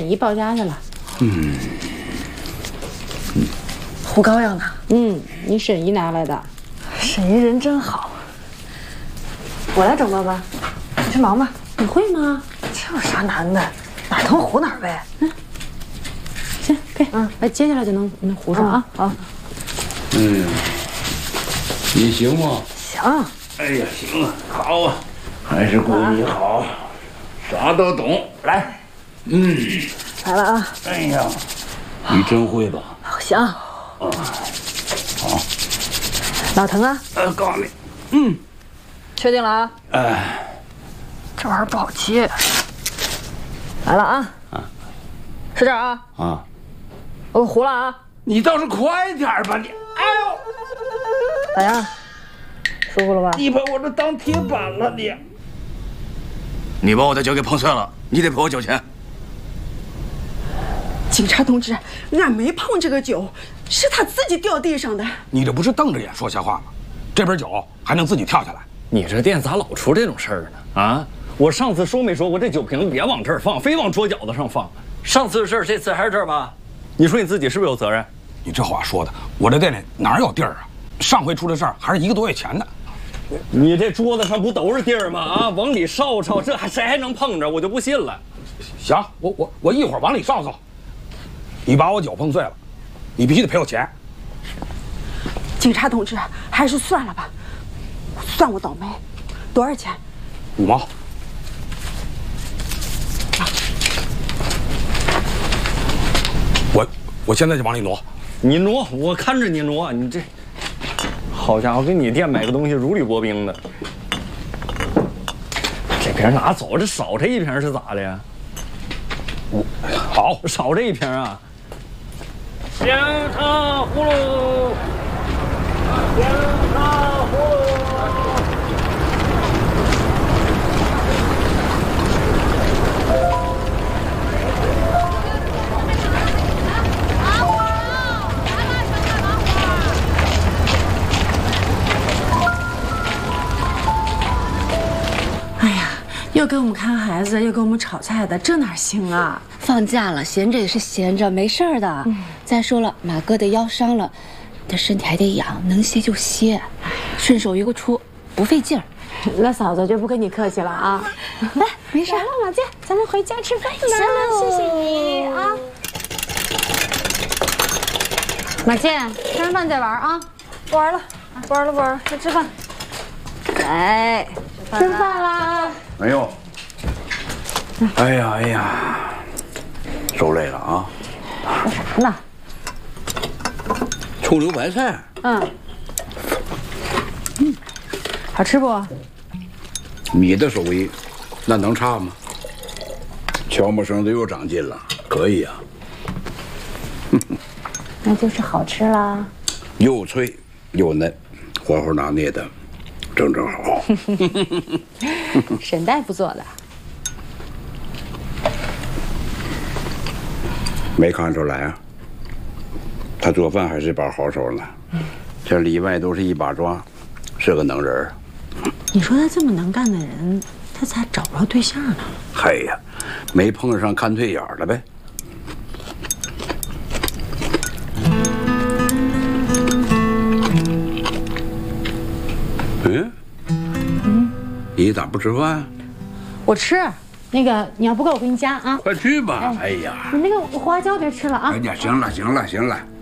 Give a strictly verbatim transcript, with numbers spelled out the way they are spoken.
姨报家去了。 嗯。 嗯。胡膏药呢？ 嗯，你沈姨拿来的。 沈姨人真好。我来整吧吧，你去忙吧。 你会吗？ 这有啥难的？哪疼糊哪儿呗。嗯。 行，可以。嗯，哎，接下来就能能糊上啊。好。 嗯。你行吗？ 行。 哎呀，行啊，好啊，还是姑你好，啥都懂。来，嗯， 来了啊。 哎呀，你真会吧？ 行。啊， 好。 哪疼啊？ 呃，告诉你，嗯， 确定了啊？ 哎， 这玩意儿不好接。来了啊！啊，是这儿啊！ 啊， 我糊了啊！ 你倒是快点吧你！哎呦， 咋样？舒服了吧？ 你把我这当铁板了你！ 你把我的酒给碰碎了，你得赔我酒钱。 警察同志，俺没碰这个酒，是他自己掉地上的。 你这不是瞪着眼说瞎话吗？这杯酒还能自己跳下来？ 你这店咋老出这种事儿呢？啊！我上次说没说过这酒瓶别往这儿放，非往桌角子上放？上次是这儿，这次还是这儿吧？你说你自己是不是有责任？ 你这话说的，我这店里哪有地儿啊？上回出的事儿还是一个多月前的。 你这桌子上不都是地儿吗？啊，往里烧烧，这还谁还能碰着？我就不信了。 行，我我我一会儿往里烧烧。你把我酒碰碎了，你必须得赔我钱。 警察同志，还是算了吧，算我倒霉。多少钱？ 五毛。我我现在就往里挪。 你挪，我看着你挪，你这。好家伙，给你店买个东西如履薄冰的。这瓶拿走，这少这一瓶是咋的呀？ 我好， 少这一瓶啊！香茶葫芦，香茶葫芦。 又给我们看孩子，又给我们炒菜的，这哪行啊？ 放假了，闲着也是闲着，没事儿的。嗯、再说了，马哥的腰伤了，他身体还得养，能歇就歇，顺手一个出，不费劲儿。 那嫂子就不跟你客气了啊。 来，没事。 来了，马健，咱们回家吃饭呢。 行了， 谢谢你啊。马健，吃完饭再玩啊。 不玩了，不玩了，不玩了，来吃饭。来， 吃饭啦。 哎呦，哎呀哎呀，受累了啊！ 干啥呢？ 葱油白菜。 嗯。嗯，好吃不？ 你的手艺，那能差吗？悄没声的又长进了，可以呀、啊。 那就是好吃啦。 又脆又嫩，活活拿捏的。正正好， 沈大夫做的， 没看出来啊。他做饭还是把好手呢，这里外都是一把抓，是个能人。 你说他这么能干的人，他咋找不着对象呢？ 嘿呀，没碰上看对眼了呗。嗯，嗯，你咋不吃饭？ 我吃，那个你要不够我给你加啊。 快去吧！哎呀， 你那个花椒别吃了啊。 哎呀，行了行了行了，